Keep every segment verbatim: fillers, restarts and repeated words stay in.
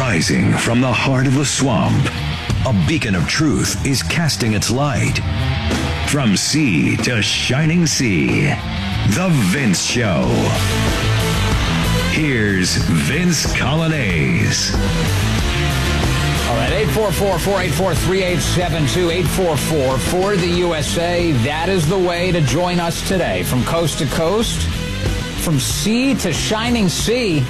Rising from the heart of the swamp, a beacon of truth is casting its light. From sea to shining sea, The Vince Show. Here's Vince Coglianese. All right, eight four four, four eight four, three eight seven two, eight four four for the U S A. That is the way to join us today. From coast to coast, from sea to shining sea,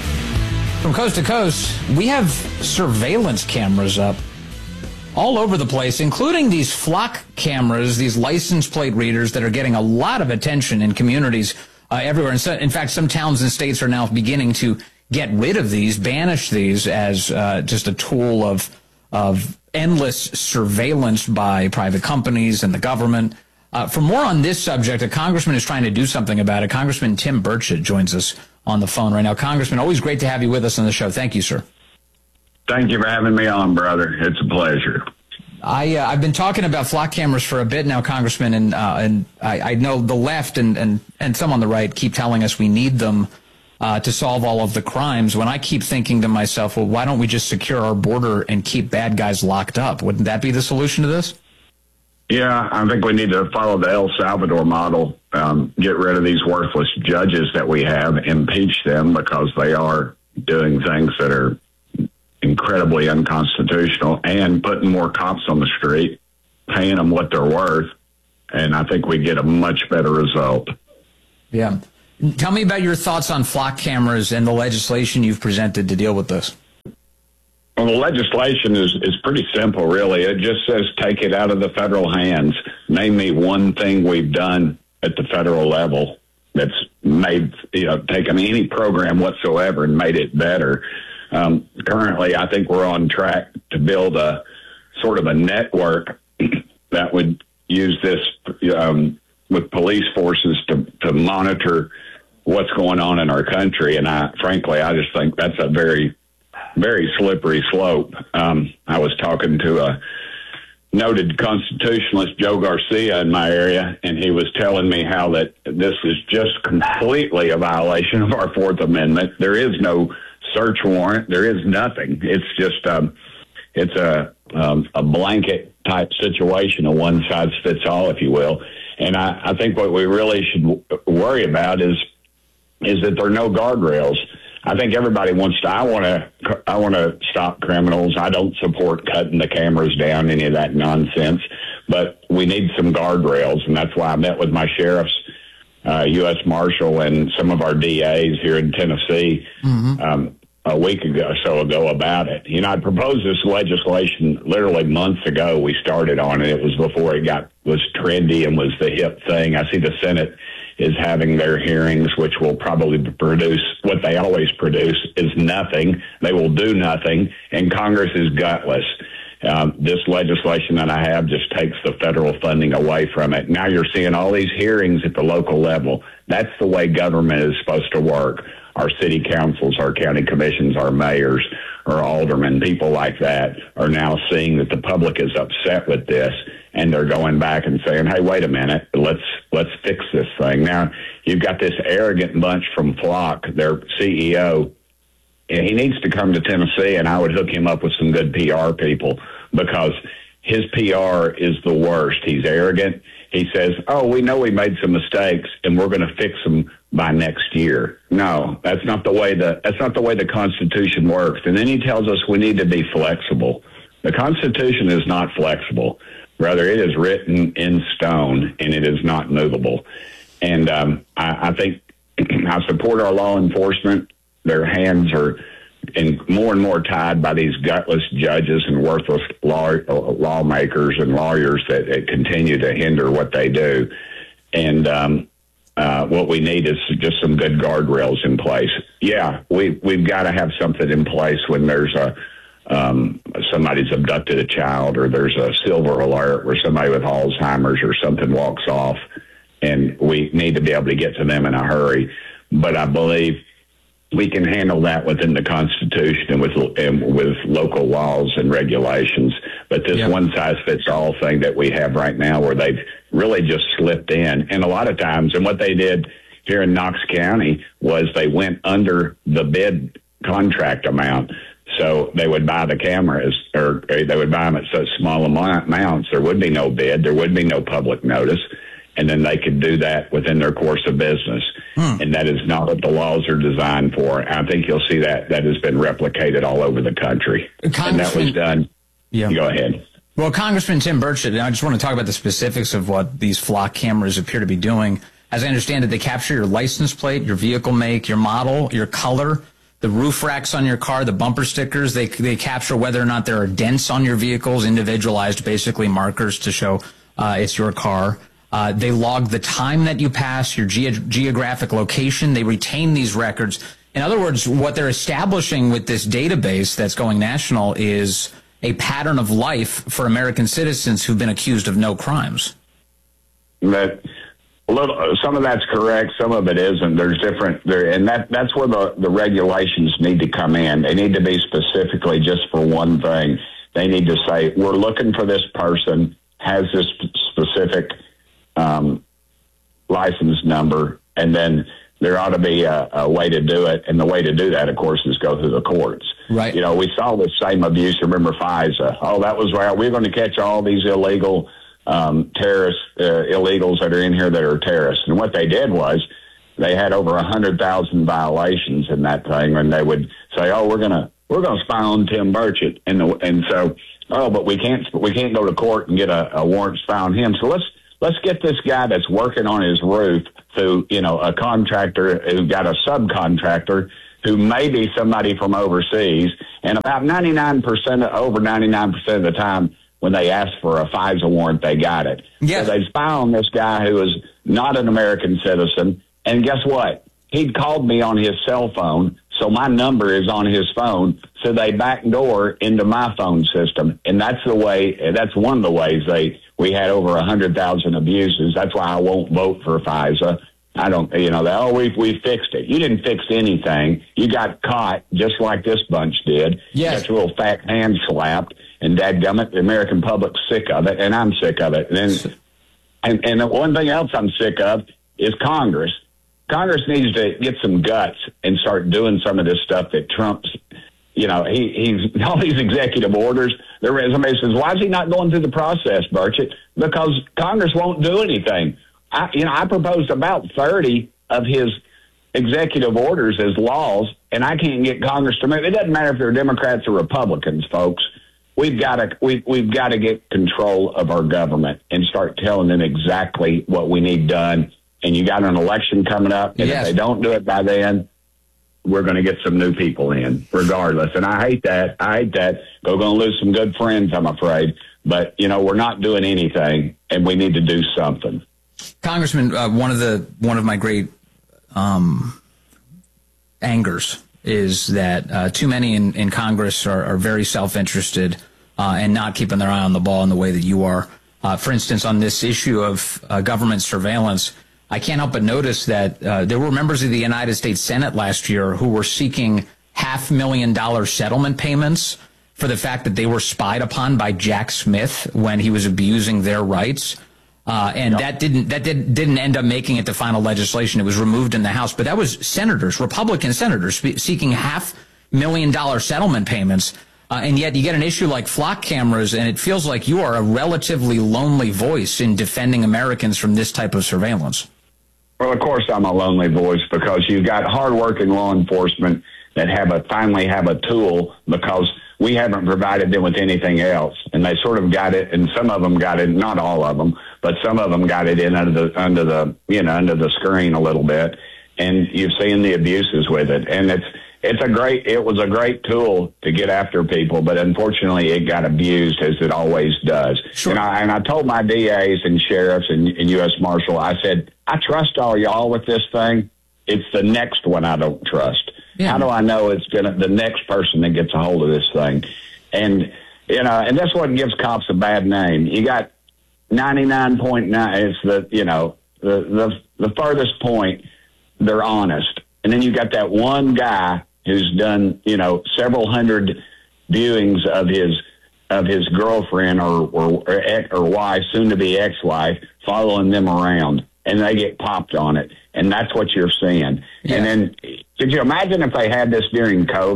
from coast to coast, we have surveillance cameras up all over the place, including these flock cameras, these license plate readers that are getting a lot of attention in communities uh, everywhere. And so, in fact, some towns and states are now beginning to get rid of these, banish these as uh, just a tool of of endless surveillance by private companies and the government. Uh, for more on this subject, a congressman is trying to do something about it. Congressman Tim Burchett joins us on the phone right now. Congressman, always great to have you with us on the show. Thank you, sir. Thank you for having me on, brother. It's a pleasure. I, uh, I've been talking about flock cameras for a bit now, Congressman, and uh, and I, I know the left and, and, and some on the right keep telling us we need them uh, to solve all of the crimes, when I keep thinking to myself, well, why don't we just secure our border and keep bad guys locked up? Wouldn't that be the solution to this? Yeah, I think we need to follow the El Salvador model, um, get rid of these worthless judges that we have, impeach them because they are doing things that are incredibly unconstitutional, and putting more cops on the street, paying them what they're worth, and I think we get a much better result. Yeah. Tell me about your thoughts on flock cameras and the legislation you've presented to deal with this. Well, the legislation is, is pretty simple, really. It just says take it out of the federal hands. Name me one thing we've done at the federal level that's made, you know, taken any program whatsoever and made it better. Um, currently, I think we're on track to build a sort of a network that would use this um, with police forces to, to monitor what's going on in our country. And I, frankly, I just think that's a very, very slippery slope. Um, I was talking to a noted constitutionalist, Joe Garcia, in my area, and he was telling me how that this is just completely a violation of our Fourth Amendment. There is no search warrant. There is nothing. It's just um, it's a um, a blanket type situation, a one size fits all, if you will. And I, I think what we really should w- worry about is is that there are no guardrails. I think everybody wants to. I want to. I want to stop criminals. I don't support cutting the cameras down, any of that nonsense. But we need some guardrails, and that's why I met with my sheriffs, uh, U S Marshal, and some of our D As here in Tennessee mm-hmm. um, a week ago, so ago about it. You know, I proposed this legislation literally months ago. We started on it. It was before it got was trendy and was the hip thing. I see the Senate is having their hearings, which will probably produce what they always produce is nothing. They will do nothing, and Congress is gutless. Um, this legislation that I have just takes the federal funding away from it. Now you're seeing all these hearings at the local level. That's the way government is supposed to work. Our city councils, our county commissions, our mayors, our aldermen, people like that are now seeing that the public is upset with this, and they're going back and saying, hey, wait a minute, let's let's fix this thing. Now, you've got this arrogant bunch from Flock, their C E O, and he needs to come to Tennessee, and I would hook him up with some good P R people, because his P R is the worst. He's arrogant. He says, oh, we know we made some mistakes, and we're going to fix them by next year. No, that's not the way the that's not the way the Constitution works. And then he tells us we need to be flexible. The Constitution is not flexible. Rather, it is written in stone, and it is not movable. And um, I, I think I support our law enforcement. Their hands are and more and more tied by these gutless judges and worthless law, lawmakers and lawyers that, that continue to hinder what they do. And um, uh, what we need is just some good guardrails in place. Yeah, we, we've got to have something in place when there's a um, somebody's abducted a child, or there's a silver alert where somebody with Alzheimer's or something walks off, and we need to be able to get to them in a hurry. But I believe we can handle that within the Constitution and with and with local laws and regulations. But this yeah. one-size-fits-all thing that we have right now, where they've really just slipped in, and a lot of times, and what they did here in Knox County was they went under the bid contract amount. So they would buy the cameras, or they would buy them at such small amounts, there would be no bid, there would be no public notice, and then they could do that within their course of business. Hmm. And that is not what the laws are designed for. I think you'll see that that has been replicated all over the country. And that was done. Yeah. Go ahead. Well, Congressman Tim Burchett, and I just want to talk about the specifics of what these flock cameras appear to be doing. As I understand it, they capture your license plate, your vehicle make, your model, your color, the roof racks on your car, the bumper stickers. They they capture whether or not there are dents on your vehicles, individualized, basically markers to show uh, it's your car. Uh, they log the time that you pass, your ge- geographic location. They retain these records. In other words, what they're establishing with this database that's going national is a pattern of life for American citizens who've been accused of no crimes. But a little, some of that's correct, some of it isn't. There's different there, and that that's where the, the regulations need to come in. They need to be specifically just for one thing. They need to say, we're looking for this person, has this specific um, license number, and then there ought to be a, a way to do it. And the way to do that, of course, is go through the courts. Right. You know, we saw the same abuse. Remember FISA? Oh, that was right. We're going to catch all these illegal um, terrorists, uh, illegals that are in here that are terrorists. And what they did was they had over a hundred thousand violations in that thing, and they would say, "Oh, we're gonna we're gonna spy on Tim Burchett," and the, and so, oh, but we can't we can't go to court and get a, a warrant to spy on him. So let's let's get this guy that's working on his roof through, you know, a contractor who got a subcontractor who may be somebody from overseas. And about ninety-nine percent, over ninety-nine percent of the time when they ask for a FISA warrant, they got it. Yes. So they spy on this guy who is not an American citizen. And guess what? He'd called me on his cell phone, so my number is on his phone. So they backdoor into my phone system. And that's the way, that's one of the ways they, we had over one hundred thousand abuses. That's why I won't vote for FISA. I don't, you know, they, oh, we we fixed it. You didn't fix anything. You got caught just like this bunch did. Yes. Got your little fat hand slapped, and dadgummit, the American public's sick of it, and I'm sick of it. And then, and, and the one thing else I'm sick of is Congress. Congress needs to get some guts and start doing some of this stuff that Trump's, you know, he, he's all these executive orders. There, somebody says, why is he not going through the process, Burchett? Because Congress won't do anything. I, you know, I proposed about thirty of his executive orders as laws, and I can't get Congress to move. It doesn't matter if they're Democrats or Republicans, folks. We've got to we, we've got to get control of our government and start telling them exactly what we need done. And you got an election coming up, and yes. if they don't do it by then, we're going to get some new people in, regardless. And I hate that. I hate that. We're going to lose some good friends, I'm afraid. But, you know, we're not doing anything, and we need to do something. Congressman, uh, one of the one of my great um, angers is that uh, too many in, in Congress are, are very self-interested uh, and not keeping their eye on the ball in the way that you are. Uh, for instance, on this issue of uh, government surveillance, I can't help but notice that uh, there were members of the United States Senate last year who were seeking half million dollar settlement payments for the fact that they were spied upon by Jack Smith when he was abusing their rights. Uh, and yep. that didn't that did, didn't end up making it to final legislation. It was removed in the House. But that was senators, Republican senators, seeking half million dollar settlement payments. Uh, and yet you get an issue like flock cameras, and it feels like you are a relatively lonely voice in defending Americans from this type of surveillance. Well, of course I'm a lonely voice, because you've got hardworking law enforcement that have a finally have a tool, because we haven't provided them with anything else. And they sort of got it, and some of them got it, not all of them, but some of them got it in under the, under the, you know, under the screen a little bit. And you've seen the abuses with it. And it's, it's a great, it was a great tool to get after people, but unfortunately it got abused, as it always does. Sure. And I, and I told my D As and sheriffs and, and U S Marshal, I said, I trust all y'all with this thing. It's the next one I don't trust. Yeah. How do I know it's gonna the next person that gets a hold of this thing? And you know, and that's what gives cops a bad name. You got ninety-nine point nine. It's the you know the the the furthest point. They're honest, and then you got that one guy who's done you know several hundred viewings of his of his girlfriend or or or, ex, or wife, soon to be ex-wife, following them around, and they get popped on it. And that's what you're seeing. Yeah. And then, could you imagine if they had this during COVID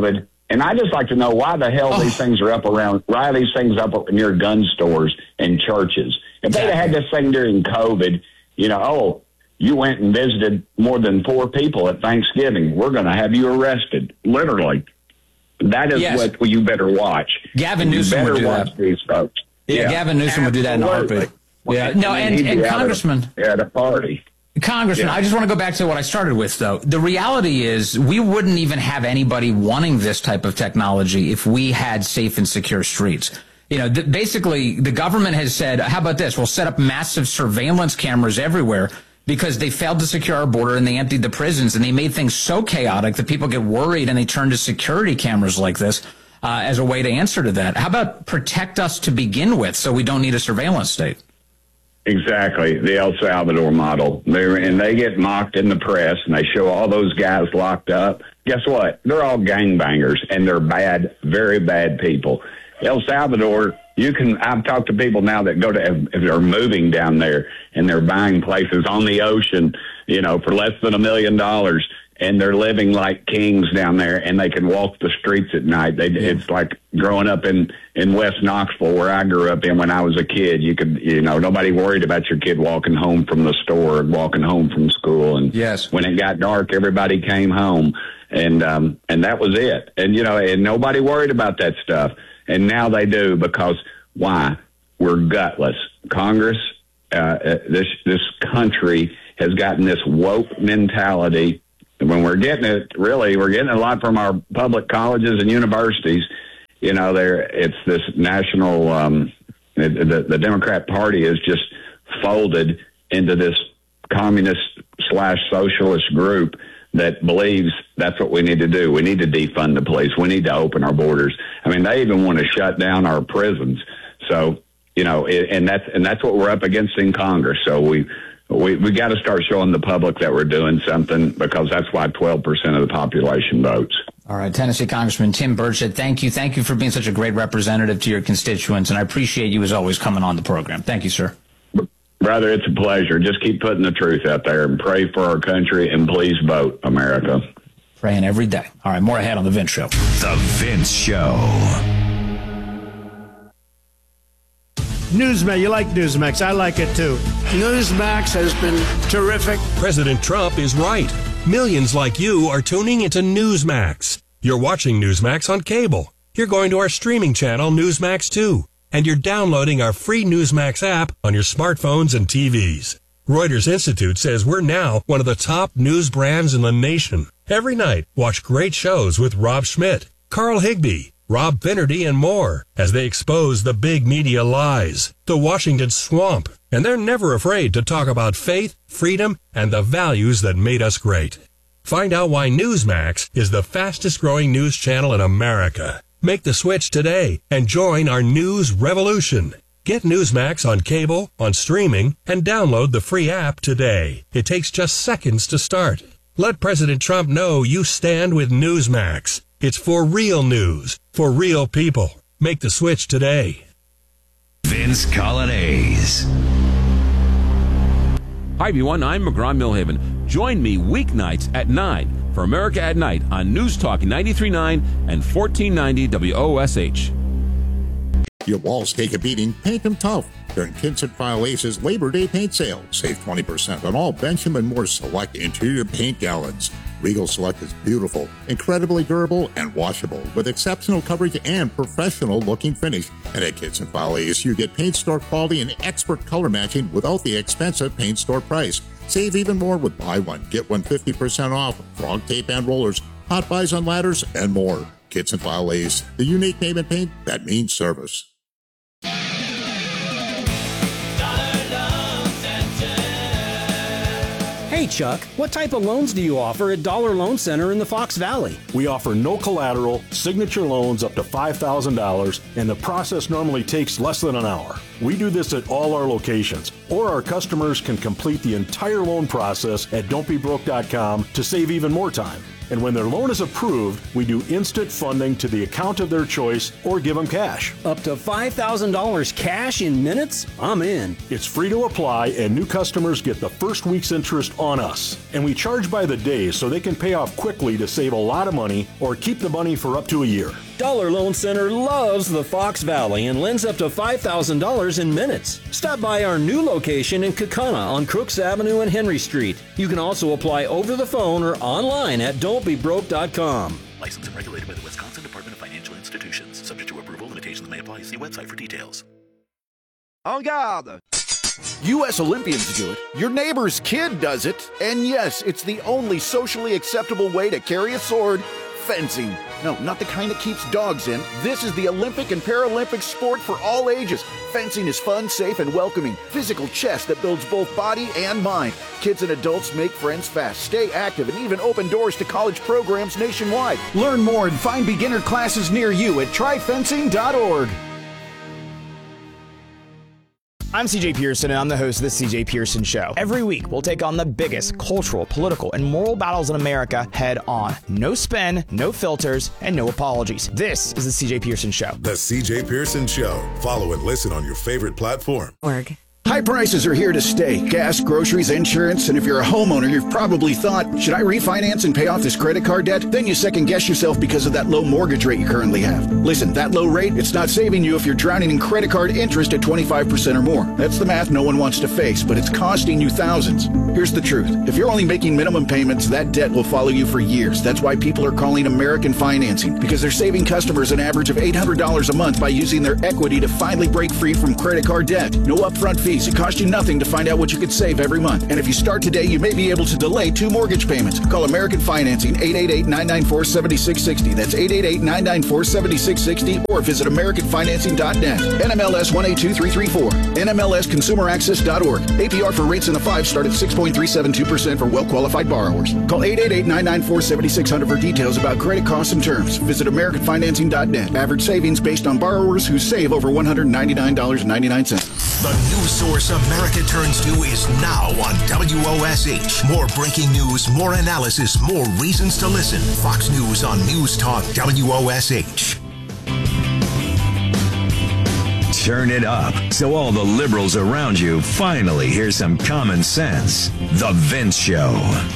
And I just like to know why the hell Oh. these things are up around, why are these things up near gun stores and churches? If they'd have had this thing during COVID, you know, oh, you went and visited more than four people at Thanksgiving, we're going to have you arrested. Literally. That is Yes. what you better watch. Gavin you Newsom better would do watch that. these folks. Yeah, Gavin Newsom would do that in a Absolutely. heartbeat. Yeah, no, then and, he'd be and out at a- Congressman, at a party. Congressman, Yeah. I just want to go back to what I started with, though. The reality is we wouldn't even have anybody wanting this type of technology if we had safe and secure streets. You know, th- basically, the government has said, how about this? We'll set up massive surveillance cameras everywhere because they failed to secure our border and they emptied the prisons and they made things so chaotic that people get worried and they turn to security cameras like this uh, as a way to answer to that. How about protect us to begin with so we don't need a surveillance state? Exactly, the El Salvador model. They're, and they get mocked in the press, and they show all those guys locked up. Guess what? They're all gangbangers, and they're bad, very bad people. El Salvador, you can. I've talked to people now that go to, if they're moving down there, and they're buying places on the ocean, you know, for less than a million dollars, and they're living like kings down there, and they can walk the streets at night. They, it's like growing up in, in West Knoxville, where I grew up in when I was a kid. You could, you know, nobody worried about your kid walking home from the store, walking home from school. And Yes. when it got dark, everybody came home, and um, and that was it. And you know, and nobody worried about that stuff. And now they do, because why? We're gutless. Congress, uh, this this country has gotten this woke mentality. When we're getting it, really, we're getting a lot from our public colleges and universities. You know, there it's this national. Um, the, the Democrat Party is just folded into this communist slash socialist group that believes that's what we need to do. We need to defund the police. We need to open our borders. I mean, they even want to shut down our prisons. So, you know, it, and that's and that's what we're up against in Congress. So we. We we got to start showing the public that we're doing something, because that's why twelve percent of the population votes. All right, Tennessee Congressman Tim Burchett, thank you. Thank you for being such a great representative to your constituents, and I appreciate you as always coming on the program. Thank you, sir. Brother, it's a pleasure. Just keep putting the truth out there and pray for our country, and please vote, America. Praying every day. All right, more ahead on The Vince Show. The Vince Show. Newsmax, you like Newsmax. I like it too. Newsmax has been terrific. President Trump is right. Millions like you are tuning into Newsmax. You're watching Newsmax on cable. You're going to our streaming channel, Newsmax two. And you're downloading our free Newsmax app on your smartphones and T Vs. Reuters Institute says we're now one of the top news brands in the nation. Every night, watch great shows with Rob Schmidt, Carl Higbie, Rob Finnerty, and more as they expose the big media lies, the Washington swamp, and they're never afraid to talk about faith, freedom, and the values that made us great. Find out why Newsmax is the fastest growing news channel in America. Make the switch today and join our news revolution. Get Newsmax on cable, on streaming, and download the free app today. It takes just seconds to start. Let President Trump know you stand with Newsmax. It's for real news, for real people. Make the switch today. Vince Colonnese. Hi, everyone. I'm McGraw Millhaven. Join me weeknights at nine for America at Night on News Talk ninety-three point nine and fourteen ninety W O S H. Your walls take a beating, paint them tough. During Kinston File Ace's Labor Day paint sale, save twenty percent on all Benjamin Moore Select interior paint gallons. Regal Select is beautiful, incredibly durable, and washable, with exceptional coverage and professional-looking finish. And at Kinston File Ace, you get paint store quality and expert color matching without the expensive paint store price. Save even more with buy one, get one fifty percent off, frog tape and rollers, hot buys on ladders, and more. Kinston File Ace, the unique name in paint that means service. Hey Chuck, what type of loans do you offer at Dollar Loan Center in the Fox Valley? We offer no collateral, signature loans up to five thousand dollars, and the process normally takes less than an hour. We do this at all our locations, or our customers can complete the entire loan process at don't be broke dot com to save even more time. And when their loan is approved, we do instant funding to the account of their choice or give them cash. Up to five thousand dollars cash in minutes? I'm in. It's free to apply, and new customers get the first week's interest on us. And we charge by the day so they can pay off quickly to save a lot of money or keep the money for up to a year. Dollar Loan Center loves the Fox Valley and lends up to five thousand dollars in minutes. Stop by our new location in Kaukauna on Crooks Avenue and Henry Street. You can also apply over the phone or online at don't be broke dot com. Licensed and regulated by the Wisconsin Department of Financial Institutions. Subject to approval, limitations may apply. See website for details. En garde! U S Olympians do it, your neighbor's kid does it, and yes, it's the only socially acceptable way to carry a sword: fencing. No, not the kind that keeps dogs in. This is the Olympic and Paralympic sport for all ages. Fencing is fun, safe, and welcoming. Physical chess that builds both body and mind. Kids and adults make friends fast, stay active, and even open doors to college programs nationwide. Learn more and find beginner classes near you at try fencing dot org. I'm C J Pearson, and I'm the host of The C J Pearson Show. Every week, we'll take on the biggest cultural, political, and moral battles in America head on. No spin, no filters, and no apologies. This is The C J Pearson Show. The C J Pearson Show. Follow and listen on your favorite platform. Org. High prices are here to stay. Gas, groceries, insurance, and if you're a homeowner, you've probably thought, should I refinance and pay off this credit card debt? Then you second guess yourself because of that low mortgage rate you currently have. Listen, that low rate, it's not saving you if you're drowning in credit card interest at twenty-five percent or more. That's the math no one wants to face, but it's costing you thousands. Here's the truth. If you're only making minimum payments, that debt will follow you for years. That's why people are calling American Financing, because they're saving customers an average of eight hundred dollars a month by using their equity to finally break free from credit card debt. No upfront fees. It costs you nothing to find out what you could save every month. And if you start today, you may be able to delay two mortgage payments. Call American Financing, eight eight eight, nine nine four, seven six six zero. That's eight eight eight, nine nine four, seven six six zero, or visit American Financing dot net. N M L S one eight two three three four. N M L S Consumer Access dot org. A P R for rates in the five start at six point three seven two percent for well-qualified borrowers. Call eight eight eight, nine nine four, seven six zero zero for details about credit costs and terms. Visit American Financing dot net. Average savings based on borrowers who save over one hundred ninety-nine dollars and ninety-nine cents. The news source America turns to is now on W O S H. More breaking news, more analysis, more reasons to listen. Fox News on News Talk W O S H. Turn it up so all the liberals around you finally hear some common sense. The Vince Show.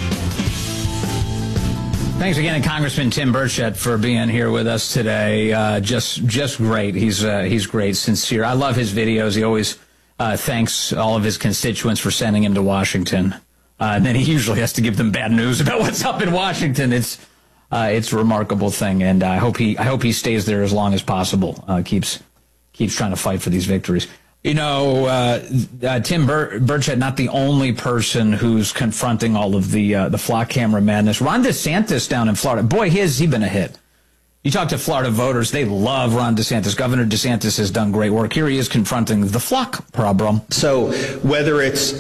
Thanks again to Congressman Tim Burchett for being here with us today. Uh, just just great. He's uh, he's great, sincere. I love his videos. He always uh, thanks all of his constituents for sending him to Washington. Uh, and then he usually has to give them bad news about what's up in Washington. It's uh, it's a remarkable thing, and I hope he I hope he stays there as long as possible. Uh, keeps keeps trying to fight for these victories. You know, uh, uh, Tim Bur- Burchett, not the only person who's confronting all of the uh, the flock camera madness. Ron DeSantis down in Florida, boy, has he been a hit. You talk to Florida voters, they love Ron DeSantis. Governor DeSantis has done great work. Here he is confronting the flock problem. So whether it's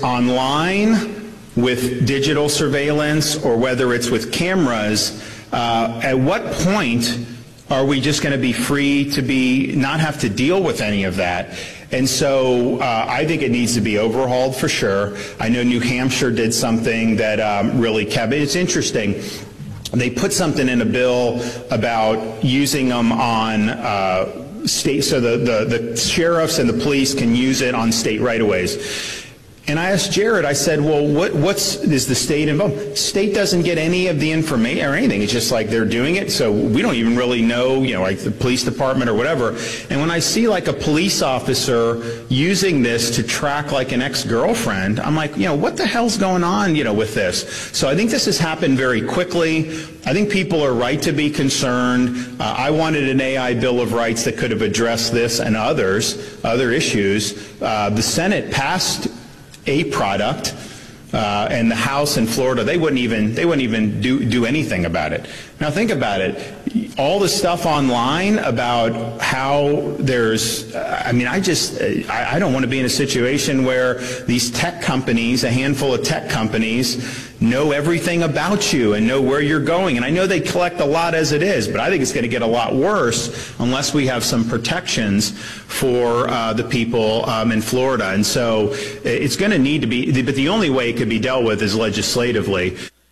online with digital surveillance or whether it's with cameras, uh, at what point are we just going to be free to be not have to deal with any of that? And so uh, I think it needs to be overhauled for sure. I know New Hampshire did something that um, really kept it. It's interesting. They put something in a bill about using them on uh, state, so the, the, the sheriffs and the police can use it on state right-of-ways. And I asked Jared, I said, well, what, what's, is the state involved? State doesn't get any of the information or anything. It's just like they're doing it. So we don't even really know, you know, like the police department or whatever. And when I see like a police officer using this to track like an ex-girlfriend, I'm like, you know, what the hell's going on, you know, with this? So I think this has happened very quickly. I think people are right to be concerned. Uh, I wanted an A I Bill of Rights that could have addressed this and others, other issues. Uh, the Senate passed a product, uh, and the House in Florida, they wouldn't even they wouldn't even do do anything about it. Now think about it. All the stuff online about how there's, I mean, I just, I, I don't want to be in a situation where these tech companies, a handful of tech companies, know everything about you and know where you're going. And I know they collect a lot as it is, but I think it's going to get a lot worse unless we have some protections for uh, the people um, in Florida. And so it's going to need to be, but the only way it could be dealt with is legislatively.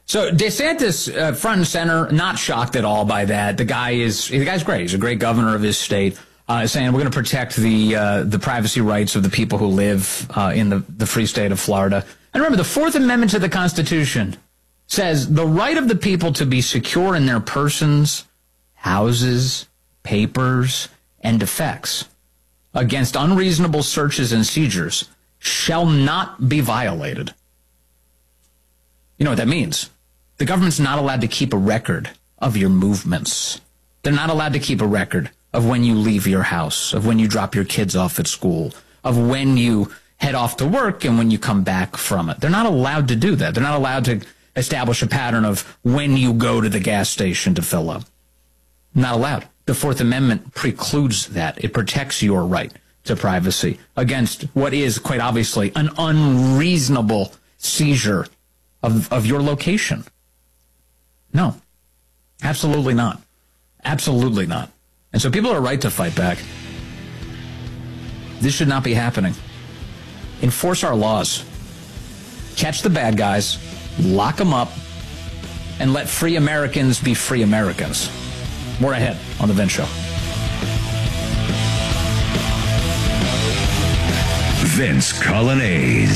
So DeSantis, uh, front and center, not shocked at all by that. The guy is the guy's great. He's a great governor of his state, uh, saying we're going to protect the uh, the privacy rights of the people who live uh, in the, the free state of Florida. And remember, the Fourth Amendment to the Constitution says the right of the people to be secure in their persons, houses, papers, and effects against unreasonable searches and seizures shall not be violated. You know what that means? The government's not allowed to keep a record of your movements. They're not allowed to keep a record of when you leave your house, of when you drop your kids off at school, of when you head off to work and when you come back from it. They're not allowed to do that. They're not allowed to establish a pattern of when you go to the gas station to fill up. Not allowed. The Fourth Amendment precludes that. It protects your right to privacy against what is, quite obviously, an unreasonable seizure of, of your location. No, absolutely not. Absolutely not. And so people are right to fight back. This should not be happening. Enforce our laws. Catch the bad guys, lock them up, and let free Americans be free Americans. More ahead on The Vince Show. Vince Colonnese.